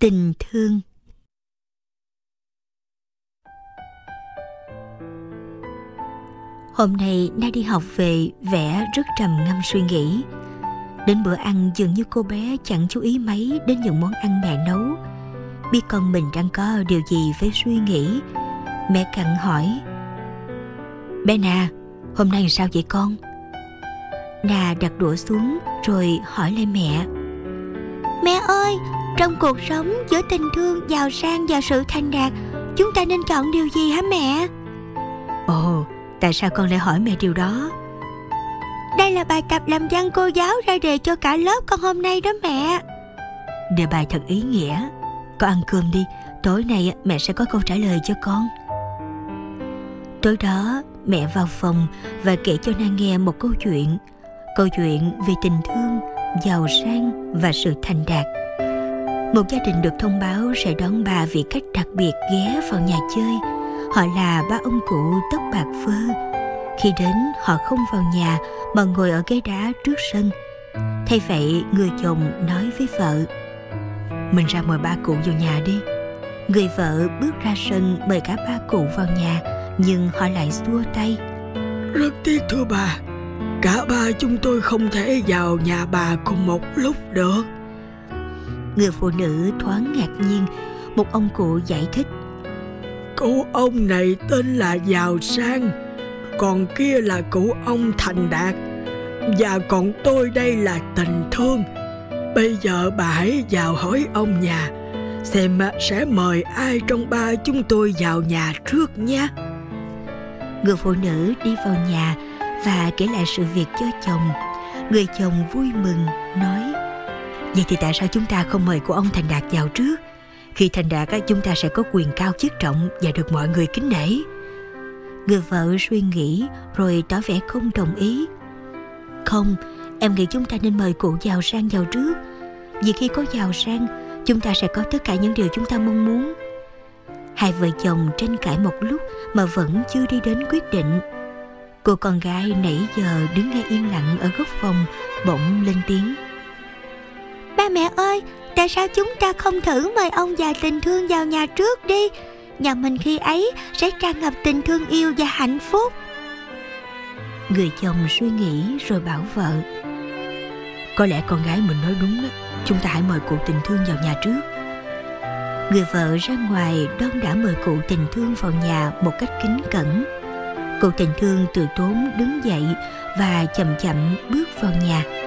Tình thương. Hôm nay Na đi học về vẻ rất trầm ngâm suy nghĩ. Đến bữa ăn dường như cô bé chẳng chú ý mấy đến những món ăn mẹ nấu. Biết con mình đang có điều gì phải suy nghĩ, mẹ cặn hỏi: Bé Na, hôm nay sao vậy con? Na đặt đũa xuống rồi hỏi lại mẹ: Mẹ ơi, trong cuộc sống giữa tình thương, giàu sang và sự thành đạt, chúng ta nên chọn điều gì hả mẹ? Ồ, tại sao con lại hỏi mẹ điều đó? Đây là bài tập làm văn cô giáo ra đề cho cả lớp con hôm nay đó mẹ. Đề bài thật ý nghĩa. Con ăn cơm đi, tối nay mẹ sẽ có câu trả lời cho con. Tối đó mẹ vào phòng và kể cho Na nghe một câu chuyện. Câu chuyện về tình thương, giàu sang và sự thành đạt. Một gia đình được thông báo sẽ đón ba vị khách đặc biệt ghé vào nhà chơi. Họ là ba ông cụ tóc bạc phơ. Khi đến, họ không vào nhà mà ngồi ở ghế đá trước sân. Thay vậy, người chồng nói với vợ: Mình ra mời ba cụ vào nhà đi. Người vợ bước ra sân mời cả ba cụ vào nhà, nhưng họ lại xua tay: Rất tiếc thưa bà, cả ba chúng tôi không thể vào nhà bà cùng một lúc được. Người phụ nữ thoáng ngạc nhiên. Một ông cụ giải thích: Cụ ông này tên là giàu sang, còn kia là cụ ông thành đạt, và còn tôi đây là tình thương. Bây giờ bà hãy vào hỏi ông nhà xem sẽ mời ai trong ba chúng tôi vào nhà trước nhé. Người phụ nữ đi vào nhà và kể lại sự việc cho chồng. Người chồng vui mừng nói: Vậy thì tại sao chúng ta không mời của ông thành đạt vào trước? Khi thành đạt chúng ta sẽ có quyền cao chức trọng và được mọi người kính nể. Người vợ suy nghĩ rồi tỏ vẻ không đồng ý. Không, em nghĩ chúng ta nên mời cụ giàu sang vào trước. Vì khi có giàu sang, chúng ta sẽ có tất cả những điều chúng ta mong muốn. Hai vợ chồng tranh cãi một lúc mà vẫn chưa đi đến quyết định. Cô con gái nãy giờ đứng nghe yên lặng ở góc phòng bỗng lên tiếng: Ba mẹ ơi, tại sao chúng ta không thử mời ông già tình thương vào nhà trước đi? Nhà mình khi ấy sẽ tràn ngập tình thương yêu và hạnh phúc. Người chồng suy nghĩ rồi bảo vợ: Có lẽ con gái mình nói đúng đó, chúng ta hãy mời cụ tình thương vào nhà trước. Người vợ ra ngoài đon đã mời cụ tình thương vào nhà một cách kính cẩn. Cụ tình thương từ tốn đứng dậy và chậm chậm bước vào nhà.